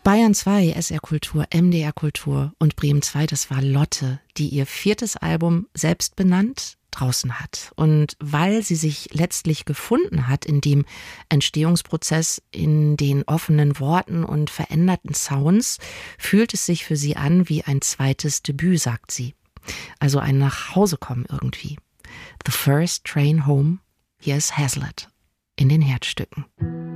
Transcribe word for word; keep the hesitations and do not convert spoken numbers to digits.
Bayern zwei, S R Kultur, M D R Kultur und Bremen zwei, das war Lotte, die ihr viertes Album selbst benannt draußen hat. Und weil sie sich letztlich gefunden hat in dem Entstehungsprozess, in den offenen Worten und veränderten Sounds, fühlt es sich für sie an wie ein zweites Debüt, sagt sie. Also ein Nachhausekommen irgendwie. The First Train Home, hier ist Hazlitt in den Herzstücken.